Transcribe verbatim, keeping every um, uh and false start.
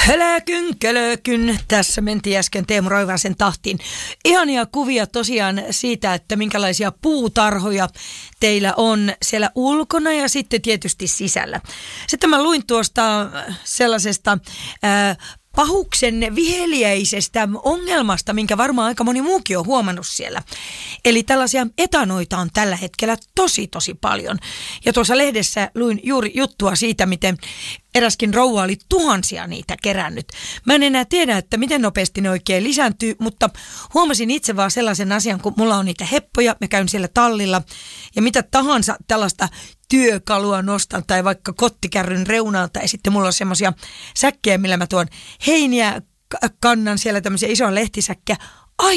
Hölökyn, kölökyn. Tässä mentiin äsken Teemu Roivasen tahtiin. Ihania kuvia tosiaan siitä, että minkälaisia puutarhoja teillä on siellä ulkona ja sitten tietysti sisällä. Sitten mä luin tuosta sellaisesta ää, pahuksen viheliäisestä ongelmasta, minkä varmaan aika moni muukin on huomannut siellä. Eli tällaisia etanoita on tällä hetkellä tosi tosi paljon. Ja tuossa lehdessä luin juuri juttua siitä, miten eräskin rouva oli tuhansia niitä kerännyt. Mä en enää tiedä, että miten nopeasti ne oikein lisääntyy, mutta huomasin itse vaan sellaisen asian, kun mulla on niitä heppoja, mä käyn siellä tallilla ja mitä tahansa tällaista työkalua nostan tai vaikka kottikärryn reunalta ja sitten mulla on semmoisia säkkejä, millä mä tuon heiniä kannan siellä tämmöisiä isoja lehtisäkkejä.